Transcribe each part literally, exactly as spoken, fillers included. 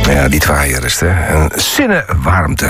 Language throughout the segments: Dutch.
Ja, die twaaien is hè. Een zinnenwarmte.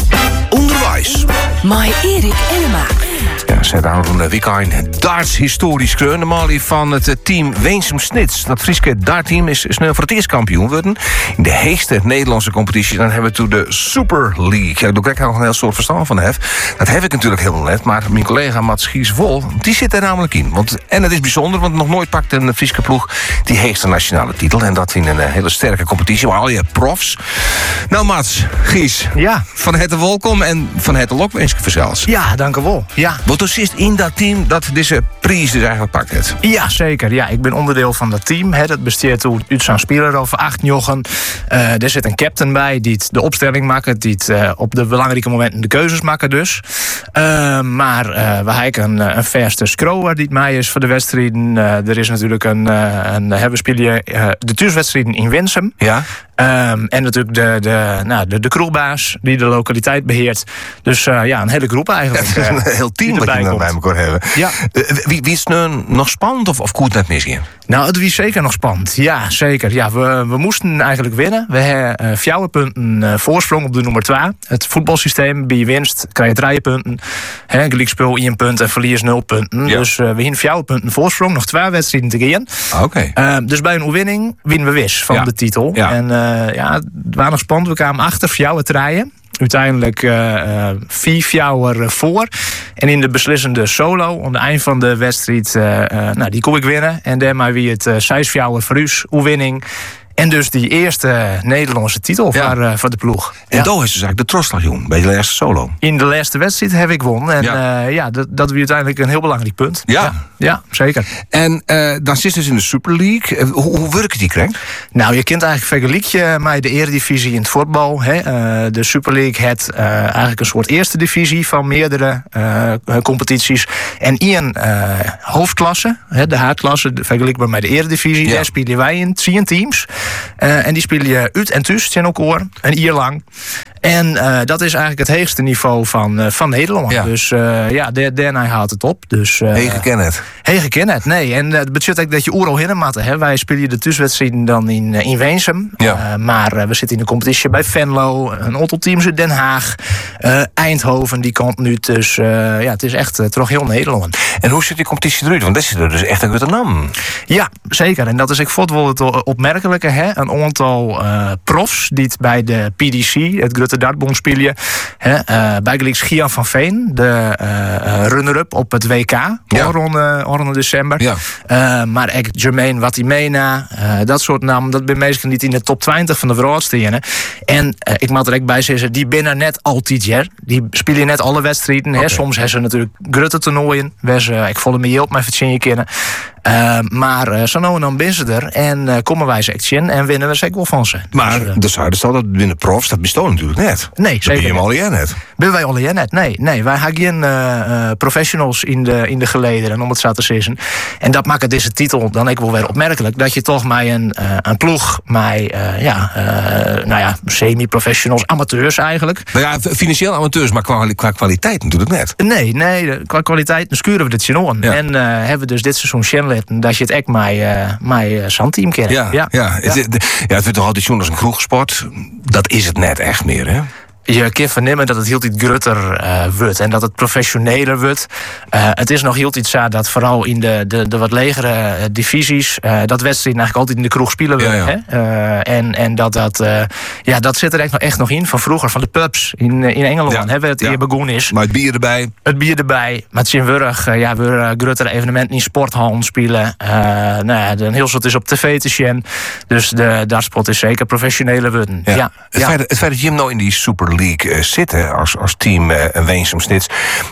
Onderwijs. Mai Erik Ellema. Ja, ze houden een weekend darts historisch kreun. Normaal van het team Weensum Snits. Dat Frieske dartteam is snel voor het eerst kampioen geworden. In de heegste Nederlandse competitie. Dan hebben we toen de Super League. Ja, daar krijg ik nog een heel soort verstand van heb. Dat heb ik natuurlijk heel net. Maar mijn collega Mats Giesvol, die zit er namelijk in. Want, en het is bijzonder, want nog nooit pakt een Frieske ploeg die heegste nationale titel. En dat in een hele sterke competitie. Maar al je profs. Nou Mats, Gies. Ja. Van harte welkom en van harte lokwenske verzels. Ja, dank u wel. Ja. Wat dus is in dat team dat deze prijs dus eigenlijk pakt het? Ja, zeker. Ja, ik ben onderdeel van dat team. Hè. Dat besteedt uit zo'n speler over acht jochen. Uh, er zit een captain bij die de opstelling maakt, die het, uh, op de belangrijke momenten de keuzes maken dus. Uh, maar uh, we hebben een, een verste scrower die het mij is voor de wedstrijden. Uh, er is natuurlijk een, uh, een hebben spelen uh, de thuiswedstrijden in Winsum. Ja. Um, en natuurlijk de, de, nou, de, de kroegbaas die de lokaliteit beheert. Dus uh, ja, een hele groep eigenlijk. Ja, het is een heel team wat je dan bij elkaar hebben. Ja. Uh, wie, wie is het nu nog spannend of, of koert net misschien? Nou, het was zeker nog spannend. Ja, zeker. Ja, we, we moesten eigenlijk winnen. We hebben uh, vier punten uh, voorsprong op de nummer twee. Het voetbalsysteem, bij je winst krijg je drie punten. Gelijkspel één punt en verlies nul punten. Ja. Dus uh, we hebben vier punten voorsprong. Nog twee wedstrijden te gaan. Oké. Okay. Uh, dus bij een overwinning winnen we wis van ja. de titel. Ja. En uh, ja, het was nog spannend. We kwamen achter vier te rijden. Uiteindelijk uh, uh, vier fjouwer voor. En in de beslissende solo, aan het eind van de wedstrijd, uh, uh, nou, die kon ik winnen. En daarmee wie het uh, zes fjouwer voor u, oewinning. En dus die eerste Nederlandse titel ja. voor, uh, voor de ploeg. En ja. dat is dus eigenlijk de trostlegioen bij de laatste solo. In de laatste wedstrijd heb ik won. En ja, uh, ja dat, dat was uiteindelijk een heel belangrijk punt. Ja, ja, ja zeker. En uh, dan zit dus in de Super League. Uh, hoe, hoe werkt die kring? Nou, je kent eigenlijk vergelijkje met de Eredivisie in het voetbal. Hè? Uh, de Super League heeft uh, eigenlijk een soort eerste divisie van meerdere uh, competities. En één uh, hoofdklasse, hè, de H-klasse, vergelijkbaar met de Eredivisie. Ja. Daar spelen wij in tien teams. Uh, en die spelen je uit en thuis in elkaar, een jaar lang. En uh, dat is eigenlijk het hoogste niveau van, uh, van Nederland. Ja. Dus uh, ja, daarna haalt het op. Dus, uh, Hege ken het. Hege ken het, nee. En dat betekent ook dat je oorlog hinnen matten. Hè. Wij spelen de thuiswedstrijden dan in, uh, in Weensum. Ja. Uh, maar uh, we zitten in de competitie bij Venlo. Een aantal teams uit Den Haag. Uh, Eindhoven, die kant nu. Dus uh, ja, het is echt uh, toch heel Nederland. En hoe zit die competitie eruit? Want dat zit er dus echt een goede naam. Ja, zeker. En dat is ik vond wel het opmerkelijke. Hè. Een aantal uh, profs die het bij de P D C, het Grutte Dartbond spelen. Hè, uh, bijgelijks Gian van Veen, de uh, runner-up op het W K. Ja. Rond december. Ja. Uh, maar ook Jermaine Watimena, uh, dat soort namen, dat ben meestal niet in de top twintig van de wereld staan. En uh, ik moet er ook bij zeggen, die binnen net altijd, ja. Die spelen net alle wedstrijden. Okay. Hè. Soms hebben ze natuurlijk Grutte toernooien. Waar ze, ik volg me hier op mijn vertje kennen. Uh, maar uh, zo nou en dan ben ze er en uh, komen wij ze echt in en winnen we ze ook wel van ze. Maar dus, uh, de Zuiderstal, dat binnen profs, dat bestaat natuurlijk net. Nee, dat zeker ben je al jij net. Ben wij al jij net? Nee, nee, wij hebben geen uh, uh, professionals in de, in de gelederen, om het zo te zeggen. En dat maakt deze titel dan ook wel weer opmerkelijk. Dat je toch mij een, uh, een ploeg, mij, uh, ja, uh, nou ja, semi-professionals, amateurs eigenlijk. Nou ja, financieel amateurs, maar qua, qua kwaliteit natuurlijk net. Nee, nee, qua kwaliteit dan skuren we dit zien. Ja. En uh, hebben we dus dit seizoen Shenlet dat je het echt met uh, mijn uh, zandteam kent. Ja, ja. ja. ja. Het, ja, het wordt toch altijd zo'n als een kroegsport. Dat is het net echt meer, hè? Je kunt vernemen dat het heel iets grutter uh, wordt en dat het professioneler wordt. Uh, het is nog heel iets zo dat vooral in de, de, de wat legere uh, divisies uh, dat wedstrijden eigenlijk altijd in de kroeg spelen worden. Ja, ja. Hè? Uh, en, en dat dat, uh, ja, dat zit er echt nog, echt nog in van vroeger, van de pubs in, in Engeland. Ja. Hè, waar het ja. hier begonnen is. Maar het bier erbij. Het bier erbij. Maar het is in Wurg, uh, ja, we uh, grutter evenementen in sporthallen spelen. Uh, nou ja, de heel soort is op tv te zien. Dus de dartsport is zeker professioneler worden. Ja. Ja. Het, ja. feit, het feit dat je hem nou in die Super League uh, zitten als, als team uh, Weensum Snits.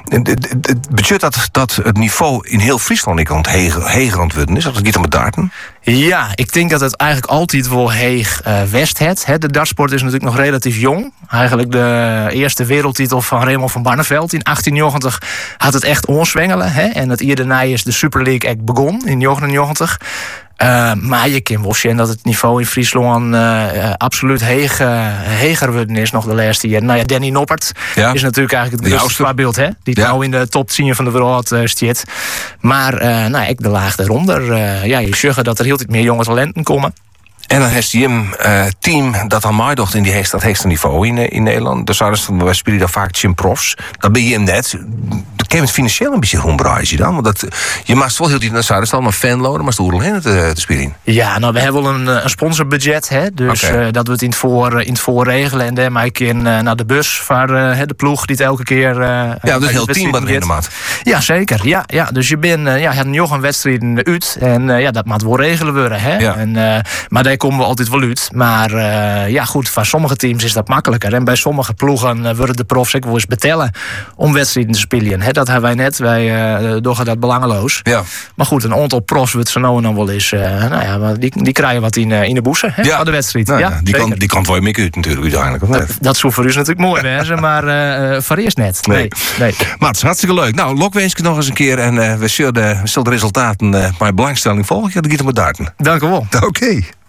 Het budget dat, dat het niveau in heel Friesland ik aan het heger, heger aan het worden is. Dat het niet om het darten. Ja, ik denk dat het eigenlijk altijd wel heeg uh, west het. De dartsport is natuurlijk nog relatief jong. Eigenlijk de eerste wereldtitel van Raymond van Barneveld in achttien negentig had het echt onzwengelen. Hè? En het jaar daarna is de Super League echt begon in negentien negentig. Uh, maar je kan wel zien dat het niveau in Friesland uh, uh, absoluut heeg, uh, heger worden is nog de laatste jaren. Nou ja, Danny Noppert ja. is natuurlijk eigenlijk het grootste voorbeeld, hè? Die ja. nou in de top tien van de wereld uh, staat. Maar uh, nou, ik de laag daaronder. Uh, ja, je zegt dat er heel veel meer jonge talenten komen. En dan heeft je een uh, team dat dan meedocht in die heest, dat heegste niveau in, in Nederland. Dus wij spelen dan vaak Jim Profs. Dat ben je hem net. Dan kan je het financieel een beetje rondbraaien dan. Want dat, je mag wel heel die naar Zuiderstal, maar fanloaden, maar de heen te, te spelen. Ja, nou, we hebben wel een, een sponsorbudget. Hè, dus okay. uh, dat we het in het, voor, in het voor regelen. En daarmee in uh, naar de bus van uh, de ploeg die het elke keer. Uh, ja, dus heel team wat erin de maat. Ja, zeker. Ja, ja. Dus je bent uh, ja, het nog een wedstrijd uit. En uh, ja, dat moet wel regelen worden. Hè. Ja. En, uh, maar daar komen we altijd wel uit. Maar uh, ja, goed, voor sommige teams is dat makkelijker. En bij sommige ploegen uh, worden de profs ook wel eens betellen om wedstrijden te spelen. Hè, dat hebben wij net. Wij uh, doen dat belangeloos. Ja. Maar goed, een aantal profs wordt zo nou en dan wel eens. Uh, nou ja, maar die, die krijgen wat in, uh, in de boezen hè, ja. van de wedstrijd. Nou, ja, ja, die, kan, die kan wel mee uit natuurlijk uiteindelijk. Of net? Dat, dat zou voor u natuurlijk mooi wezen, maar uh, voor eerst net. Nee. nee. nee. Maar het is hartstikke leuk. Nou, lok wens ik nog eens een keer. En uh, we zullen de, we zullen de resultaten uh, bij belangstelling volgen. Ja, dan gaat het met darten. Dank u wel. Oké. Okay.